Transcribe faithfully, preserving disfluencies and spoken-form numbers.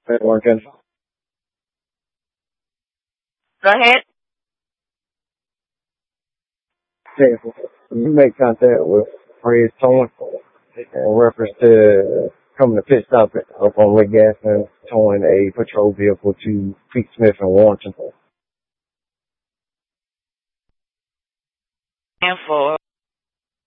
Hey, working. Go ahead. Hey, you make contact with Fred Towing in reference to coming to pit stop up on Lake Gaston, towing a patrol vehicle to Pete Smith and Warrenton. And for